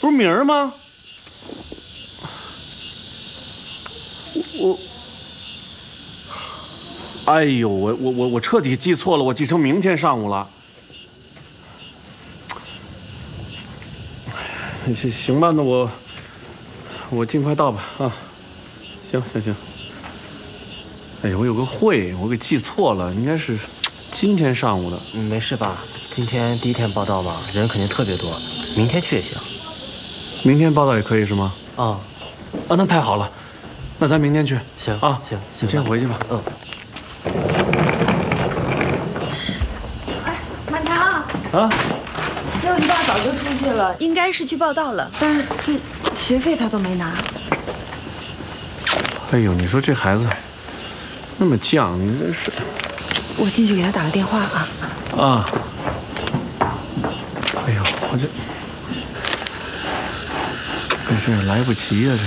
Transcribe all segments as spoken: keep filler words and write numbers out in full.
不是明儿吗？我，我哎呦，我我我我彻底记错了，我记成明天上午了。行行吧，那我我尽快到吧啊。行行行。哎呦，我有个会，我给记错了，应该是今天上午的。 嗯，没事吧？今天第一天报道嘛，人肯定特别多，明天去也行。 明天报道也可以是吗？ 啊、哦， 啊，那太好了，那咱明天去。 行啊， 行行，先回去吧。 嗯。 哎，满堂。 啊。 肖一大早就出去了， 应该是去报道了， 但是这学费他都没拿。 哎呦，你说这孩子那么犟，你这是…… 我进去给他打个电话啊。 啊。哎呦，我这这是来不及呀、啊，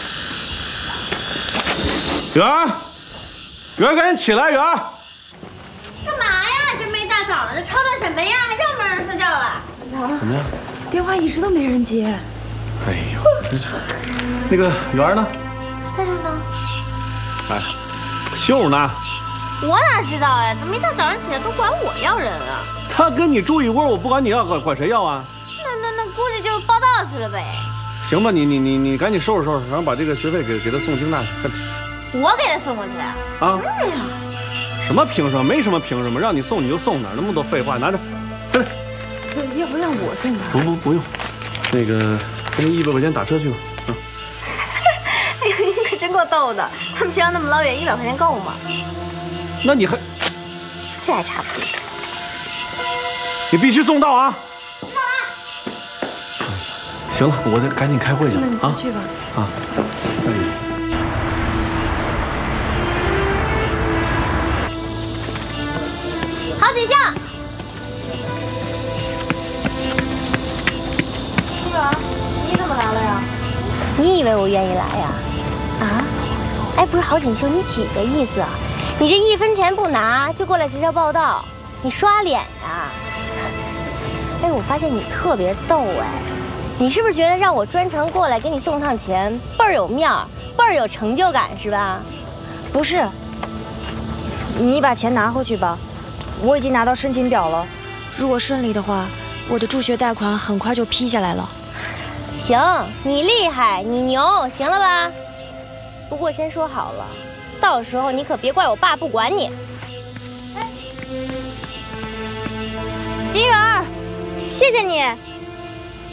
这。圆儿，圆儿，赶紧起来，圆儿。 干嘛呀？这么一大早的，这吵吵什么呀？还让不让人睡觉了？ 怎么样？ 电话一直都没人接。 哎呦，这这，那个圆儿呢？ 在这呢。 哎，秀呢？ 我哪知道呀？怎么一大早上起来都管我要人啊？ 他跟你住一窝，我不管你要，管管谁要啊？ 那那那估计就是报道去了呗。 行吧，你你你你赶紧收拾收拾，然后把这个学费给给他送京大去。 我给他送过去。 啊？ 哎呀， 什么凭什么？没什么凭什么，让你送你就送，哪那么多废话？拿着，快点。 要不让我送他？ 不不不用，那个给你一百块钱打车去吧。嗯。 哎呦，您可真够逗的。他们学校那么老远，一百块钱够吗？ 那你还这还差不多。 你必须送到啊！行了，我得赶紧开会去了啊！ 去吧。 啊。哎。 好几项。 金元，你怎么来了呀？ 你以为我愿意来呀？啊？哎，不是郝锦绣，你几个意思啊？你这一分钱不拿就过来学校报道，你刷脸呀？哎，我发现你特别逗哎，你是不是觉得让我专程过来给你送趟钱倍儿有面儿，倍儿有成就感是吧？ 不是，你把钱拿回去吧，我已经拿到申请表了。 如果顺利的话，我的助学贷款很快就批下来了。 行，你厉害，你牛，行了吧？不过先说好了，到时候你可别怪我爸不管你。哎，金元儿，谢谢你。